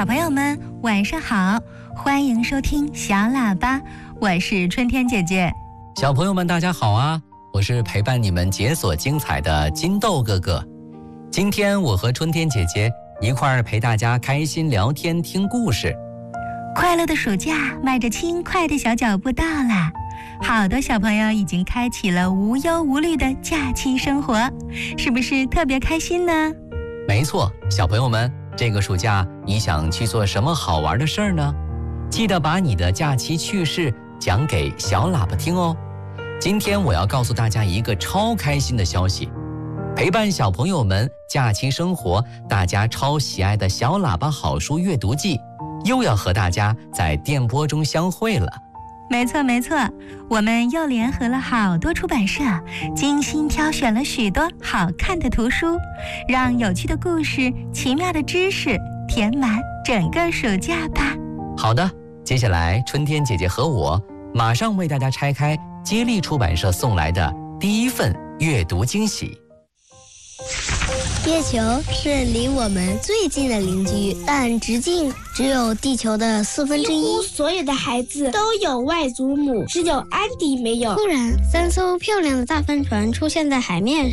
小朋友们晚上好，欢迎收听小喇叭，我是春天姐姐。 小朋友们大家好啊，我是陪伴你们解锁精彩的金豆哥哥。今天我和春天姐姐一块儿陪大家开心聊天听故事。 快乐的暑假迈着轻快的小脚步到了，好多小朋友已经开启了无忧无虑的假期生活，是不是特别开心呢？ 没错，小朋友们，这个暑假你想去做什么好玩的事儿呢？记得把你的假期趣事讲给小喇叭听哦。今天我要告诉大家一个超开心的消息，陪伴小朋友们假期生活，大家超喜爱的小喇叭好书阅读季又要和大家在电波中相会了。 没错没错，我们又联合了好多出版社，精心挑选了许多好看的图书，让有趣的故事、奇妙的知识填满整个暑假吧。 好的，接下来春天姐姐和我马上为大家拆开接力出版社送来的第一份阅读惊喜。 月球是离我们最近的邻居，但直径只有地球的1/4。 几乎所有的孩子都有外祖母，只有安迪没有。 突然，3艘漂亮的大帆船出现在海面上。